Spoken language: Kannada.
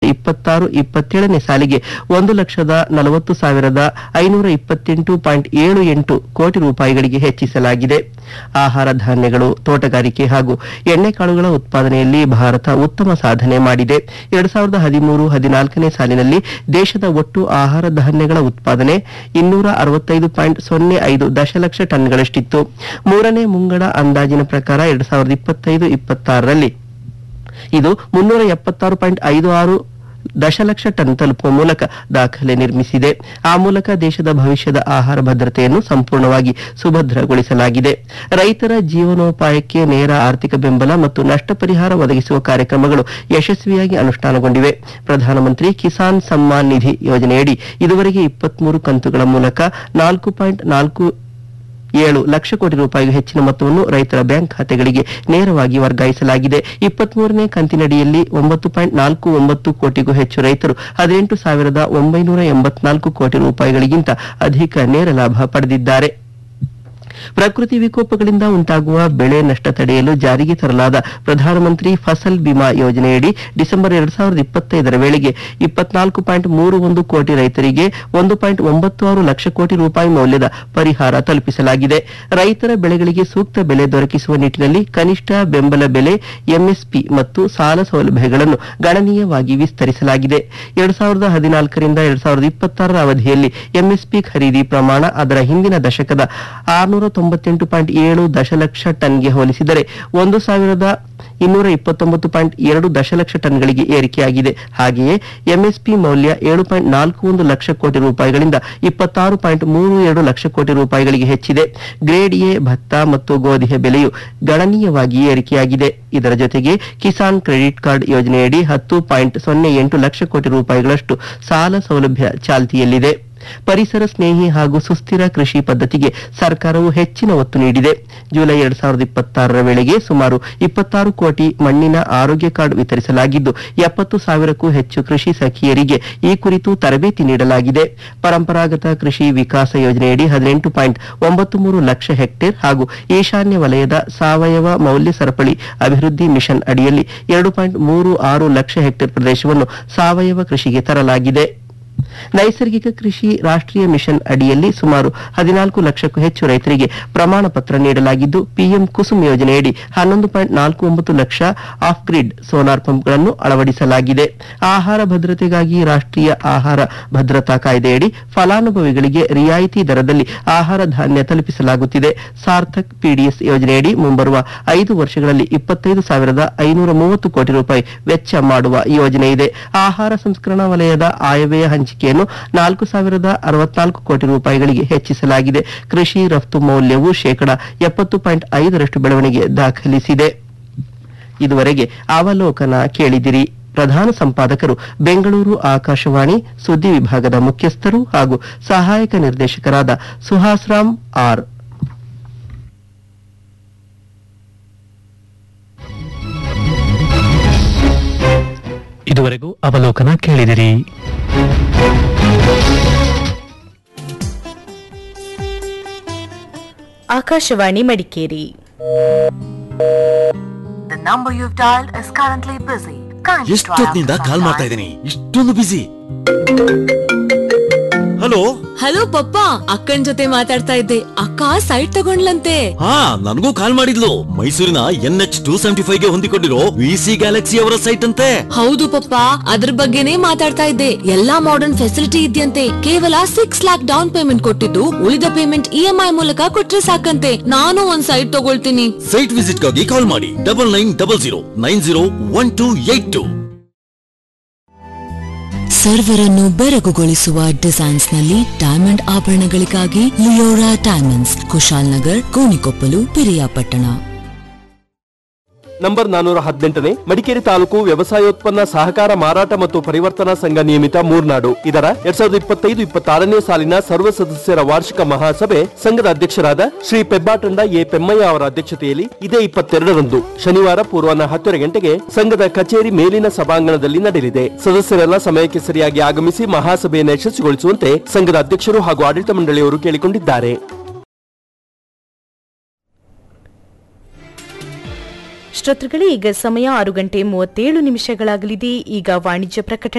2026-27ನೇ ಸಾಲಿಗೆ 1,40,40,528.78 ಕೋಟಿ ರೂಪಾಯಿಗಳಿಗೆ ಹೆಚ್ಚಿಸಲಾಗಿದೆ. ಆಹಾರ ಧಾನ್ಯಗಳು, ತೋಟಗಾರಿಕೆ ಹಾಗೂ ಎಣ್ಣೆಕಾಳುಗಳ ಉತ್ಪಾದನೆಯಲ್ಲಿ ಭಾರತ ಉತ್ತಮ ಸಾಧನೆ ಮಾಡಿದೆ. 2013-14ನೇ ಸಾಲಿನಲ್ಲಿ ದೇಶದ ಒಟ್ಟು ಆಹಾರ ಧಾನ್ಯಗಳ ಉತ್ಪಾದನೆ 265.05 ದಶಲಕ್ಷ ಟನ್ಗಳಷ್ಟಿತ್ತು. ಮೂರನೇ ಮುಂಗಡ ಅಂದಾಜಿನ ಪ್ರಕಾರ 2025-26ರಲ್ಲಿ ಇದು 376.56 ದಶಲಕ್ಷ ಟನ್ ತಲುಪುವ ಮೂಲಕ ದಾಖಲೆ ನಿರ್ಮಿಸಿದೆ. ಆ ಮೂಲಕ ದೇಶದ ಭವಿಷ್ಯದ ಆಹಾರ ಭದ್ರತೆಯನ್ನು ಸಂಪೂರ್ಣವಾಗಿ ಸುಭದ್ರಗೊಳಿಸಲಾಗಿದೆ. ರೈತರ ಜೀವನೋಪಾಯಕ್ಕೆ ನೇರ ಆರ್ಥಿಕ ಬೆಂಬಲ ಮತ್ತು ನಷ್ಟ ಪರಿಹಾರ ಒದಗಿಸುವ ಕಾರ್ಯಕ್ರಮಗಳು ಯಶಸ್ವಿಯಾಗಿ ಅನುಷ್ಠಾನಗೊಂಡಿವೆ. ಪ್ರಧಾನಮಂತ್ರಿ ಕಿಸಾನ್ ಸಮ್ಮಾನ್ ನಿಧಿ ಯೋಜನೆಯಡಿ ಇದುವರೆಗೆ 23 ಕಂತುಗಳ ಮೂಲಕ 4.47 ಲಕ್ಷ ಕೋಟಿ ರೂಪಾಯಿಗೂ ಹೆಚ್ಚಿನ ಮೊತ್ತವನ್ನು ರೈತರ ಬ್ಯಾಂಕ್ ಖಾತೆಗಳಿಗೆ ನೇರವಾಗಿ ವರ್ಗಾಯಿಸಲಾಗಿದೆ. 23ನೇ ಕಂತಿನಡಿಯಲ್ಲಿ 9.49 ಕೋಟಿಗೂ ಹೆಚ್ಚು ರೈತರು 18,984 ಕೋಟಿ ರೂಪಾಯಿಗಳಿಗಿಂತ ಅಧಿಕ ನೇರ ಲಾಭ ಪಡೆದಿದ್ದಾರೆ. ಪ್ರಕೃತಿ ವಿಕೋಪಗಳಿಂದ ಉಂಟಾಗುವ ಬೆಳೆ ನಷ್ಟ ತಡೆಯಲು ಜಾರಿಗೆ ತರಲಾದ ಪ್ರಧಾನಮಂತ್ರಿ ಫಸಲ್ ಬಿಮಾ ಯೋಜನೆಯಡಿ ಡಿಸೆಂಬರ್ 2025ರ ವೇಳೆಗೆ 24.31 ಕೋಟಿ ರೈತರಿಗೆ 1.96 ಲಕ್ಷ ಕೋಟಿ ರೂಪಾಯಿ ಮೌಲ್ಯದ ಪರಿಹಾರ ತಲುಪಿಸಲಾಗಿದೆ. ರೈತರ ಬೆಳೆಗಳಿಗೆ ಸೂಕ್ತ ಬೆಲೆ ದೊರಕಿಸುವ ನಿಟ್ಟಿನಲ್ಲಿ ಕನಿಷ್ಠ ಬೆಂಬಲ ಬೆಲೆ ಎಂಎಸ್ಪಿ ಮತ್ತು ಸಾಲ ಸೌಲಭ್ಯಗಳನ್ನು ಗಣನೀಯವಾಗಿ ವಿಸ್ತರಿಸಲಾಗಿದೆ. 2014ರಿಂದ 2026ರ ಅವಧಿಯಲ್ಲಿ ಎಂಎಸ್ಪಿ ಖರೀದಿ ಪ್ರಮಾಣ ಅದರ ಹಿಂದಿನ ದಶಕದ 698.7 ದಶಲಕ್ಷ ಟನ್ಗೆ ಹೋಲಿಸಿದರೆ 1,229.2 ದಶಲಕ್ಷ ಟನ್ಗಳಿಗೆ ಏರಿಕೆಯಾಗಿದೆ. ಹಾಗೆಯೇ ಎಂಎಸ್ಪಿ ಮೌಲ್ಯ 7.41 ಲಕ್ಷ ಕೋಟಿ ರೂಪಾಯಿಗಳಿಂದ 26.32 ಲಕ್ಷ ಕೋಟಿ ರೂಪಾಯಿಗಳಿಗೆ ಹೆಚ್ಚಿದೆ. ಗ್ರೇಡ್ ಎ ಭತ್ತ ಮತ್ತು ಗೋಧಿಯ ಬೆಲೆಯು ಗಣನೀಯವಾಗಿ ಏರಿಕೆಯಾಗಿದೆ. ಇದರ ಜೊತೆಗೆ ಕಿಸಾನ್ ಕ್ರೆಡಿಟ್ ಕಾರ್ಡ್ ಯೋಜನೆಯಡಿ 10.08 ಲಕ್ಷ ಕೋಟಿ ರೂಪಾಯಿಗಳಷ್ಟು ಸಾಲ ಸೌಲಭ್ಯ ಚಾಲ್ತಿಯಲ್ಲಿದೆ. ಪರಿಸರ ಸ್ನೇಹಿ ಹಾಗೂ ಸುಸ್ಥಿರ ಕೃಷಿ ಪದ್ಧತಿಗೆ ಸರ್ಕಾರವು ಹೆಚ್ಚಿನ ಒತ್ತು ನೀಡಿದೆ. ಜುಲೈ 2026ರ ವೇಳೆಗೆ ಸುಮಾರು 26 ಕೋಟಿ ಮಣ್ಣಿನ ಆರೋಗ್ಯ ಕಾರ್ಡ್ ವಿತರಿಸಲಾಗಿದ್ದು 70,000ಕ್ಕೂ ಹೆಚ್ಚು ಕೃಷಿ ಸಖಿಯರಿಗೆ ಈ ಕುರಿತು ತರಬೇತಿ ನೀಡಲಾಗಿದೆ. ಪರಂಪರಾಗತ ಕೃಷಿ ವಿಕಾಸ ಯೋಜನೆಯಡಿ 18.93 ಲಕ್ಷ ಹೆಕ್ಟೇರ್ ಹಾಗೂ ಈಶಾನ್ಯ ವಲಯದ ಸಾವಯವ ಮೌಲ್ಯ ಸರಪಳಿ ಅಭಿವೃದ್ಧಿ ಮಿಷನ್ ಅಡಿಯಲ್ಲಿ 2.36 ಲಕ್ಷ ಹೆಕ್ಟೇರ್ ಪ್ರದೇಶವನ್ನು ಸಾವಯವ ಕೃಷಿಗೆ ತರಲಾಗಿದೆ. ನೈಸರ್ಗಿಕ ಕೃಷಿ ರಾಷ್ಟ್ರೀಯ ಮಿಷನ್ ಅಡಿಯಲ್ಲಿ ಸುಮಾರು 14 ಲಕ್ಷಕ್ಕೂ ಹೆಚ್ಚು ರೈತರಿಗೆ ಪ್ರಮಾಣ ಪತ್ರ ನೀಡಲಾಗಿದ್ದು ಪಿಎಂ ಕುಸುಮ್ ಯೋಜನೆಯಡಿ 11.49 ಲಕ್ಷ ಆಫ್ ಗ್ರಿಡ್ ಸೋಲಾರ್ ಪಂಪ್ಗಳನ್ನು ಅಳವಡಿಸಲಾಗಿದೆ. ಆಹಾರ ಭದ್ರತೆಗಾಗಿ ರಾಷ್ಟ್ರೀಯ ಆಹಾರ ಭದ್ರತಾ ಕಾಯ್ದೆಯಡಿ ಫಲಾನುಭವಿಗಳಿಗೆ ರಿಯಾಯಿತಿ ದರದಲ್ಲಿ ಆಹಾರ ಧಾನ್ಯ ತಲುಪಿಸಲಾಗುತ್ತಿದೆ. ಸಾರ್ಥಕ್ ಪಿಡಿಎಸ್ ಯೋಜನೆಯಡಿ ಮುಂಬರುವ 5 ವರ್ಷಗಳಲ್ಲಿ 25,530 ಕೋಟಿ ರೂಪಾಯಿ ವೆಚ್ಚ ಮಾಡುವ ಯೋಜನೆ ಇದೆ. ಆಹಾರ ಸಂಸ್ಕರಣಾ ವಲಯದ ಆಯವ್ಯಯ ಹಂಚಿಕೆಯನ್ನು 4,064 ಕೋಟಿ ರೂಪಾಯಿಗಳಿಗೆ ಹೆಚ್ಚಿಸಲಾಗಿದೆ. ಕೃಷಿ ರಫ್ತು ಮೌಲ್ಯವು 70.5% ಬೆಳವಣಿಗೆ ದಾಖಲಿಸಿದೆ. ಇದುವರೆಗೆ ಅವಲೋಕನ ಕೇಳಿದಿರಿ. ಪ್ರಧಾನ ಸಂಪಾದಕರು ಬೆಂಗಳೂರು ಆಕಾಶವಾಣಿ ಸುದ್ದಿ ವಿಭಾಗದ ಮುಖ್ಯಸ್ಥರು ಹಾಗೂ ಸಹಾಯಕ ನಿರ್ದೇಶಕರಾದ ಸುಹಾಸ್ರಾಮ್ ಆರ್. ಇದುವರೆಗೂ ಅವಲೋಕನ ಕೇಳಿದಿರಿ. Akashvani Madikeri. The number you've dialed is currently busy. ಎಷ್ಟೊತ್ತಿನಿಂದ ಕಾಲ್ ಮಾಡ್ತಾ ಇದ್ದೀನಿ, ಇಷ್ಟೊಂದು ಬಿಸಿ. ಹಲೋ ಹಲೋ ಪಪ್ಪ, ಅಕ್ಕನ್ ಜೊತೆ ಮಾತಾಡ್ತಾ ಇದ್ದೆ. ಅಕ್ಕ ಸೈಟ್ ತಗೊಂಡ್ಲಂತೆ. ಹಾ, ನನಗೂ ಕಾಲ್ ಮಾಡಿದ್ಲು. ಮೈಸೂರಿನ NH275 ಗೆ ಹೊಂದಿಕೊಂಡಿರೋ ವಿಸಿ ಗ್ಯಾಲಕ್ಸಿ ಅವರ ಸೈಟ್ ಅಂತೆ. ಹೌದು ಪಪ್ಪ, ಅದ್ರ ಬಗ್ಗೆನೇ ಮಾತಾಡ್ತಾ ಇದ್ದೆ. ಎಲ್ಲಾ ಮಾಡರ್ನ್ ಫೆಸಿಲಿಟಿ ಇದೆಯಂತೆ. ಕೇವಲ 6 lakhs ಡೌನ್ ಪೇಮೆಂಟ್ ಕೊಟ್ಟಿದ್ದು ಉಳಿದ ಪೇಮೆಂಟ್ EMI ಮೂಲಕ ಕೊಟ್ರೆ ಸಾಕಂತೆ. ನಾನು ಒಂದ್ ಸೈಟ್ ತಗೊಳ್ತೀನಿ. ಸೈಟ್ ವಿಸಿಟ್ ಗಾಗಿ ಕಾಲ್ ಮಾಡಿ 9900901282. ಸರ್ವರನ್ನು ಬೆರಗುಗೊಳಿಸುವ ಡಿಸೈನ್ಸ್ ನಲ್ಲಿ diamond ಆಭರಣಗಳಿಗಾಗಿ Leora diamonds, Kushal Nagar, Gonikoppal, Piriyapatna. Number 418ನೇ Madikeri taluk ವ್ಯವಸಾಯೋತ್ಪನ್ನ ಸಹಕಾರ ಮಾರಾಟ ಮತ್ತು ಪರಿವರ್ತನಾ ಸಂಘ ನಿಯಮಿತ ಮೂರ್ನಾಡು ಇದರ 2025-26ನೇ ಸಾಲಿನ ಸರ್ವ ಸದಸ್ಯರ ವಾರ್ಷಿಕ ಮಹಾಸಭೆ ಸಂಘದ ಅಧ್ಯಕ್ಷರಾದ ಶ್ರೀ ಪೆಬ್ಬಾಟಂಡ ಎ ಪೆಮ್ಮಯ್ಯ ಅವರ ಅಧ್ಯಕ್ಷತೆಯಲ್ಲಿ ಇದೇ 22ರಂದು ಶನಿವಾರ ಪೂರ್ವಾಹ್ನ 10 ಗಂಟೆಗೆ ಸಂಘದ ಕಚೇರಿ ಮೇಲಿನ ಸಭಾಂಗಣದಲ್ಲಿ ನಡೆಯಲಿದೆ. ಸದಸ್ಯರೆಲ್ಲ ಸಮಯಕ್ಕೆ ಸರಿಯಾಗಿ ಆಗಮಿಸಿ ಮಹಾಸಭೆಯನ್ನು ಯಶಸ್ವಿಗೊಳಿಸುವಂತೆ ಸಂಘದ ಅಧ್ಯಕ್ಷರು ಹಾಗೂ ಆಡಳಿತ ಮಂಡಳಿಯವರು ಕೇಳಿಕೊಂಡಿದ್ದಾರೆ. ಶ್ರೋತೃಗಳೇ, ಈಗ ಸಮಯ 6 ಗಂಟೆ 37 ನಿಮಿಷಗಳಾಗಲಿದೆ. ಈಗ ವಾಣಿಜ್ಯ ಪ್ರಕಟಣೆ.